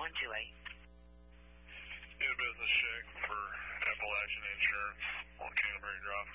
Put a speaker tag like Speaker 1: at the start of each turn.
Speaker 1: Need a business check for Appalachian Insurance on Canterbury Drive.